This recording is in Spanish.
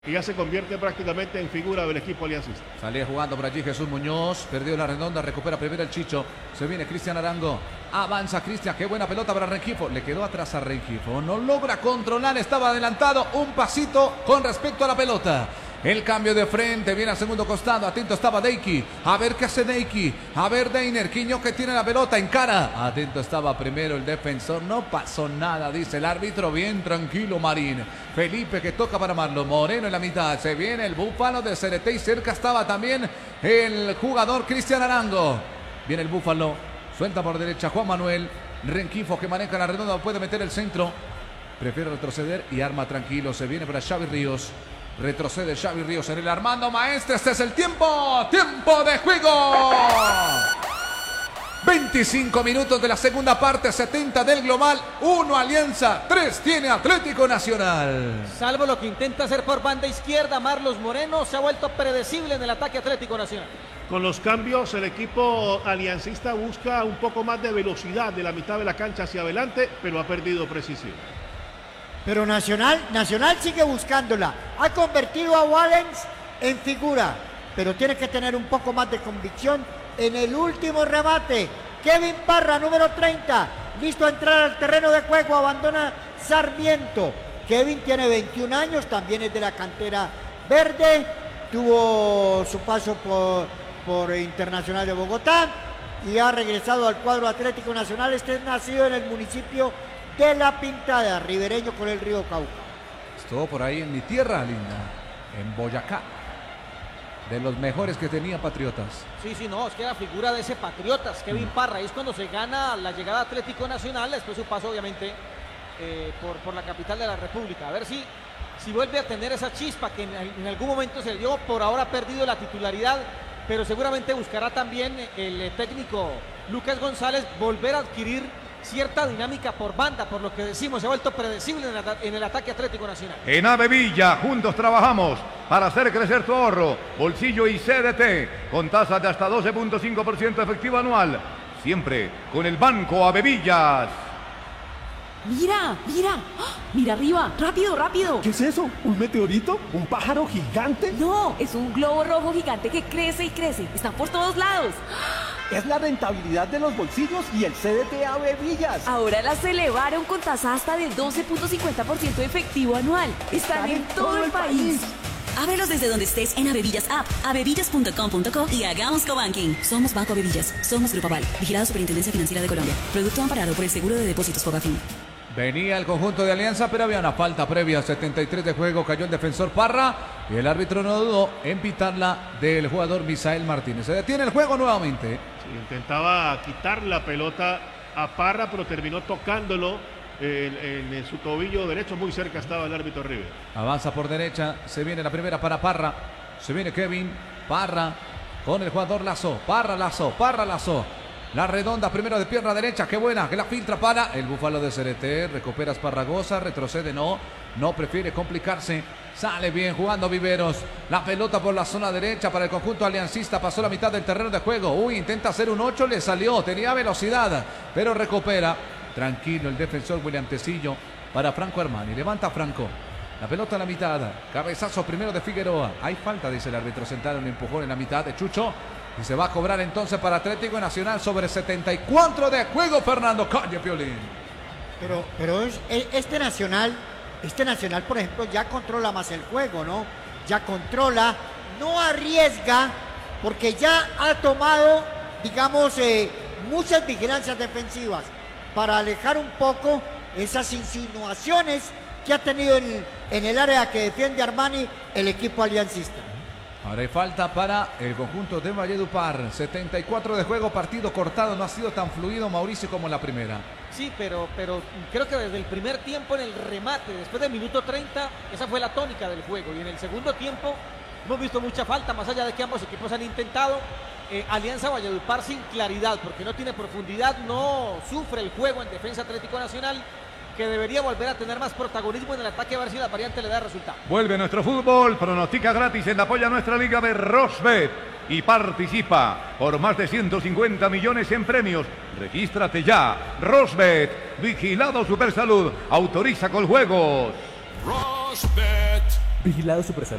Y ya se convierte prácticamente en figura del equipo aliancista. Salía jugando por allí Jesús Muñoz, perdió la redonda, recupera primero el Chicho, se viene Cristian Arango, avanza Cristian, qué buena pelota para Rengifo, le quedó atrás a Rengifo, no logra controlar, estaba adelantado un pasito con respecto a la pelota. El cambio de frente, viene al segundo costado, atento estaba Deiki, a ver qué hace Deiki, a ver Deiner, Quiñones que tiene la pelota en cara, atento estaba primero el defensor, no pasó nada, dice el árbitro, bien tranquilo Marín, Felipe que toca para Marlon Moreno en la mitad, se viene el Búfalo de CRT y cerca estaba también el jugador Cristian Arango, viene el Búfalo, suelta por derecha Juan Manuel, Rengifo que maneja la redonda, puede meter el centro, prefiere retroceder y arma tranquilo, se viene para Xavi Ríos. Retrocede Xavi Ríos en el Armando Maestre. Este es el tiempo. ¡Tiempo de juego! 25 minutos de la segunda parte. 70 del global. 1 Alianza. 3 tiene Atlético Nacional. Salvo lo que intenta hacer por banda izquierda Marlos Moreno, se ha vuelto predecible en el ataque Atlético Nacional. Con los cambios, el equipo aliancista busca un poco más de velocidad de la mitad de la cancha hacia adelante, pero ha perdido precisión. Pero Nacional sigue buscándola. Ha convertido a Wallens en figura, pero tiene que tener un poco más de convicción en el último remate. Kevin Parra, número 30, listo a entrar al terreno de juego, abandona Sarmiento. Kevin tiene 21 años, también es de la cantera verde, tuvo su paso por Internacional de Bogotá y ha regresado al cuadro Atlético Nacional. Este es nacido en el municipio de La Pintada, ribereño con el río Cauca. Estuvo por ahí en mi tierra linda, en Boyacá, de los mejores que tenía Patriotas. Sí, no, es que era figura de ese Patriotas, Kevin Parra, es cuando se gana la llegada a Atlético Nacional, después su paso obviamente por la capital de la República, a ver si vuelve a tener esa chispa que en algún momento se dio, por ahora ha perdido la titularidad, pero seguramente buscará también el técnico Lucas González volver a adquirir cierta dinámica por banda, por lo que decimos, se ha vuelto predecible en el ataque Atlético Nacional. En Avevilla, juntos trabajamos para hacer crecer tu ahorro, bolsillo y CDT, con tasas de hasta 12.5% efectivo anual, siempre con el Banco Avevillas. ¡Mira! ¡Ah! ¡Mira arriba! ¡Rápido! ¿Qué es eso? ¿Un meteorito? ¿Un pájaro gigante? No, es un globo rojo gigante que crece y crece. Están por todos lados. Es la rentabilidad de los bolsillos y el CDT Avevillas. Ahora las elevaron con tasa hasta de 12.50% efectivo anual. Están en todo el país. Ábrelos desde donde estés en Avevillas App, avevillas.com.co y hagamos cobanking. Somos Banco Avevillas, somos Grupo Aval, vigilado Superintendencia Financiera de Colombia. Producto amparado por el Seguro de Depósitos Fogafín. Venía el conjunto de Alianza, pero había una falta previa, 73 de juego, cayó el defensor Parra y el árbitro no dudó en pitarla del jugador Misael Martínez. Se detiene el juego nuevamente. Sí, intentaba quitar la pelota a Parra, pero terminó tocándolo en su tobillo derecho, muy cerca estaba el árbitro River. Avanza por derecha, se viene la primera para Parra, se viene Kevin, Parra con el jugador Lazo, Parra Lazo. La redonda primero de pierna derecha, qué buena, que la filtra para el Búfalo de CRT, recupera Esparragosa, retrocede, no prefiere complicarse, sale bien jugando Viveros, la pelota por la zona derecha para el conjunto aliancista, pasó la mitad del terreno de juego, intenta hacer un 8, le salió, tenía velocidad, pero recupera, tranquilo el defensor William Tecillo para Franco Armani, levanta Franco. La pelota a la mitad, cabezazo primero de Figueroa, hay falta, dice el árbitro central, un empujón en la mitad de Chucho. Y se va a cobrar entonces para Atlético Nacional sobre 74 de juego, Fernando Calle Piolín. Pero este Nacional, por ejemplo, ya controla más el juego, ¿no? Ya controla, no arriesga, porque ya ha tomado, digamos, muchas vigilancias defensivas para alejar un poco esas insinuaciones que ha tenido en el área que defiende Armani el equipo aliancista. Ahora hay falta para el conjunto de Valledupar. 74 de juego, partido cortado. No ha sido tan fluido, Mauricio, como en la primera. Sí, pero creo que desde el primer tiempo en el remate, después del minuto 30, esa fue la tónica del juego. Y en el segundo tiempo hemos visto mucha falta, más allá de que ambos equipos han intentado. Alianza Valledupar sin claridad, porque no tiene profundidad, no sufre el juego en defensa Atlético Nacional, que debería volver a tener más protagonismo en el ataque, a ver si la variante le da resultado. Vuelve nuestro fútbol, pronostica gratis en la apoya nuestra liga de Rosbet y participa por más de 150 millones en premios. Regístrate ya. Rosbet, vigilado Supersalud, autoriza con juegos. Rosbet. Vigilado Supersalud.